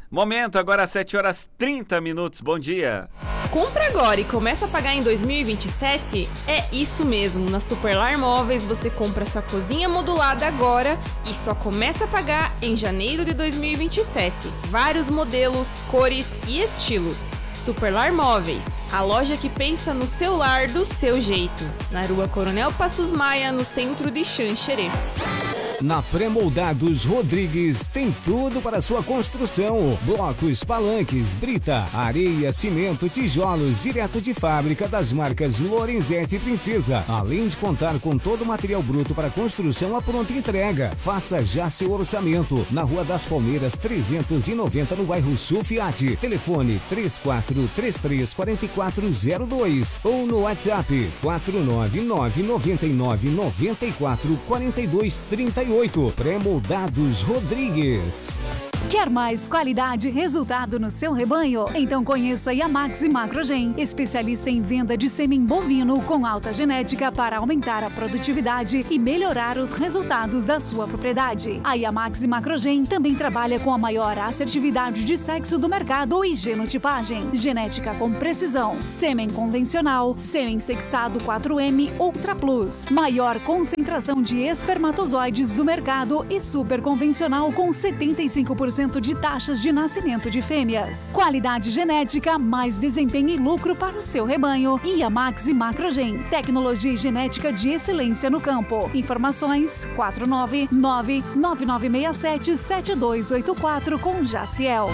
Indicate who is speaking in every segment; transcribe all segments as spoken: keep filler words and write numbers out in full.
Speaker 1: Momento, agora às sete horas e trinta minutos. Bom dia.
Speaker 2: Compra agora e começa a pagar em dois mil e vinte e sete? É isso mesmo, na Superlar Móveis você compra sua cozinha modulada agora e só começa a pagar em janeiro de dois mil e vinte e sete. Vários modelos, cores e estilos. Superlar Móveis, a loja que pensa no seu lar do seu jeito. Na rua Coronel Passos Maia, no centro de Xanxerê.
Speaker 3: Na Pré-Moldados Rodrigues tem tudo para sua construção. Blocos, palanques, brita, areia, cimento, tijolos, direto de fábrica das marcas Lorenzetti e Princesa. Além de contar com todo o material bruto para construção à pronta entrega. Faça já seu orçamento. Na Rua das Palmeiras trezentos e noventa, no bairro Sul Fiat. Telefone três quatro três três quatro quatro zero dois ou no WhatsApp quatro nove nove nove nove nove quatro quatro dois três oito. Pré-Moldados Rodrigues.
Speaker 4: Quer mais qualidade e resultado no seu rebanho? Então conheça a Yamax Macrogen, especialista em venda de sêmen bovino com alta genética para aumentar a produtividade e melhorar os resultados da sua propriedade. A Yamax Macrogen também trabalha com a maior assertividade de sexo do mercado e genotipagem. Genética com precisão, sêmen convencional, sêmen sexado quatro M Ultra Plus, maior concentração de espermatozoides do mercado e super convencional com setenta e cinco por cento de taxas de nascimento de fêmeas. Qualidade genética, mais desempenho e lucro para o seu rebanho. Yamax e Macrogen, tecnologia e genética de excelência no campo. Informações quatro nove nove nove nove seis sete sete dois oito quatro com Jaciel.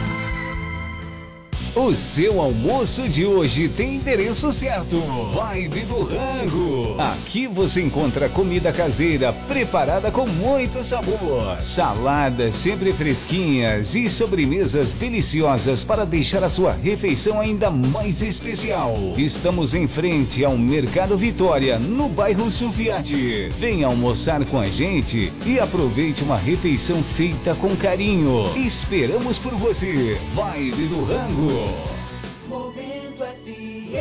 Speaker 3: O seu almoço de hoje tem endereço certo. Vibe do Rango. Aqui você encontra comida caseira preparada com muito sabor. Saladas sempre fresquinhas e sobremesas deliciosas para deixar a sua refeição ainda mais especial. Estamos em frente ao Mercado Vitória, no bairro Sul Fiat. Venha almoçar com a gente e aproveite uma refeição feita com carinho. Esperamos por você. Vibe do Rango.
Speaker 5: Momento F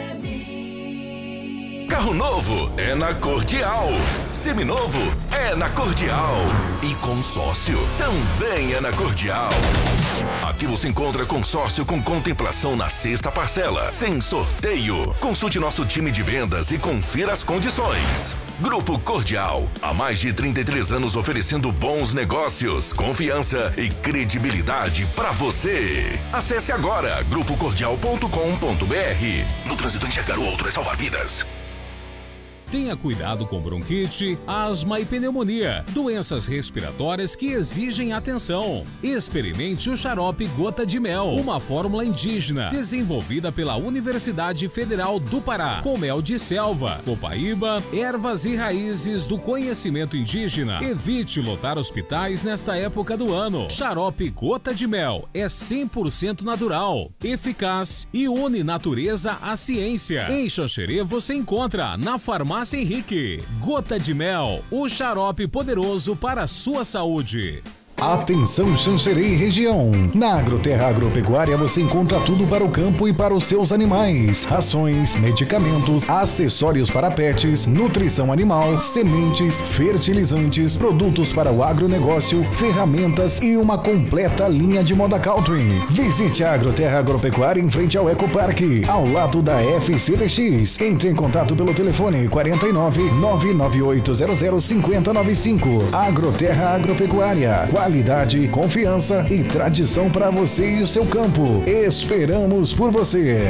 Speaker 5: M.
Speaker 6: Carro novo é na Cordial. Seminovo é na Cordial. E consórcio também é na Cordial. Aqui você encontra consórcio com contemplação na sexta parcela, sem sorteio. Consulte nosso time de vendas e confira as condições. Grupo Cordial, há mais de trinta e três anos oferecendo bons negócios, confiança e credibilidade para você. Acesse agora grupo cordial ponto com ponto b r. No trânsito, enxergar o outro é salvar vidas.
Speaker 7: Tenha cuidado com bronquite, asma e pneumonia, doenças respiratórias que exigem atenção. Experimente o xarope Gota de Mel, uma fórmula indígena desenvolvida pela Universidade Federal do Pará, com mel de selva, copaíba, ervas e raízes do conhecimento indígena. Evite lotar hospitais nesta época do ano. Xarope Gota de Mel é cem por cento natural, eficaz e une natureza à ciência. Em Xanxerê você encontra na farmácia Henrique. Gota de Mel, o xarope poderoso para a sua saúde.
Speaker 8: Atenção Xanxerê e região. Na Agroterra Agropecuária você encontra tudo para o campo e para os seus animais. Rações, medicamentos, acessórios para pets, nutrição animal, sementes, fertilizantes, produtos para o agronegócio, ferramentas e uma completa linha de moda country. Visite a Agroterra Agropecuária em frente ao Ecoparque, ao lado da F C D X. Entre em contato pelo telefone quarenta e nove, nove nove oito zero zero cinco zero nove cinco. Agroterra Agropecuária. Qualidade, confiança e tradição para você e o seu campo. Esperamos por você.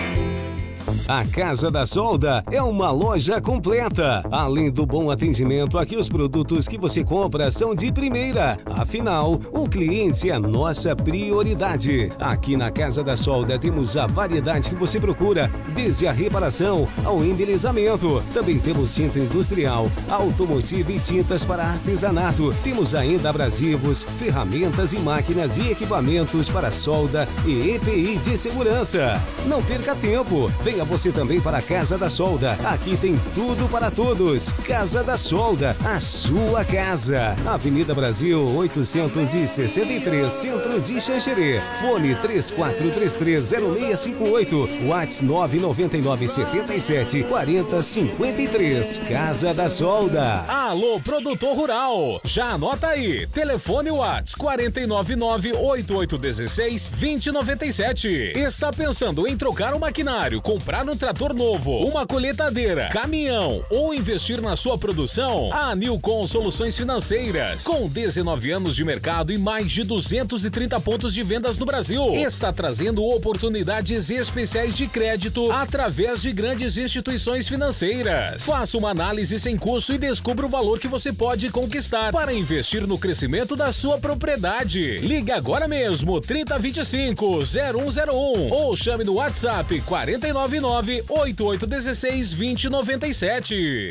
Speaker 3: A Casa da Solda é uma loja completa. Além do bom atendimento, aqui os produtos que você compra são de primeira. Afinal, o cliente é a nossa prioridade. Aqui na Casa da Solda temos a variedade que você procura, desde a reparação ao embelezamento. Também temos cinta industrial, automotivo e tintas para artesanato. Temos ainda abrasivos, ferramentas e máquinas e equipamentos para solda e E P I de segurança. Não perca tempo. Venha você você também para a Casa da Solda. Aqui tem tudo para todos. Casa da Solda, a sua casa. Avenida Brasil oitocentos e sessenta e três, Centro de Xanxerê. Fone três quatro três três zero seis cinco oito. WhatsApp nove nove nove sete sete quatro zero cinco três. Casa da Solda.
Speaker 7: Alô, produtor rural. Já anota aí. Telefone WhatsApp quatro nove nove oito oito um seis dois zero nove sete. Está pensando em trocar um maquinário, comprar um trator novo, uma colheitadeira, caminhão ou investir na sua produção? A Nilcon Soluções Financeiras, com dezenove anos de mercado e mais de duzentos e trinta pontos de vendas no Brasil, está trazendo oportunidades especiais de crédito através de grandes instituições financeiras. Faça uma análise sem custo e descubra o valor que você pode conquistar para investir no crescimento da sua propriedade. Ligue agora mesmo trinta vinte e cinco zero um zero um ou chame no WhatsApp quatro nove nove oito oito um seis dois zero nove sete.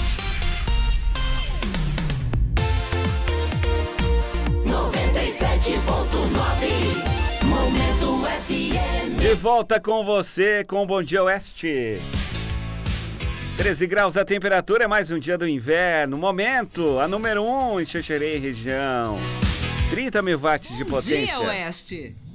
Speaker 5: noventa e sete ponto nove Momento F M.
Speaker 1: De volta com você com o Bom Dia Oeste. treze graus a temperatura, é mais um dia do inverno. Momento, a número um em Xanxerê e região. trinta mil watts de potência.
Speaker 9: Dia Oeste.